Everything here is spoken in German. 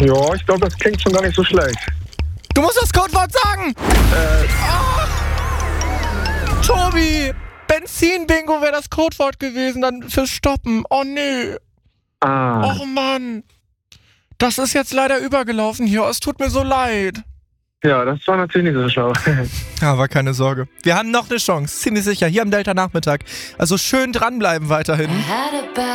Ja, ich glaube, das klingt schon gar nicht so schlecht. Du musst das Codewort sagen! Tobi! Benzin-Bingo wäre das Codewort gewesen, dann fürs Stoppen. Oh, nee. Oh, Mann. Das ist jetzt leider übergelaufen hier. Es tut mir so leid. Ja, das war natürlich nicht so schlau. Aber keine Sorge. Wir haben noch eine Chance, ziemlich sicher, hier am Delta-Nachmittag. Also schön dranbleiben weiterhin.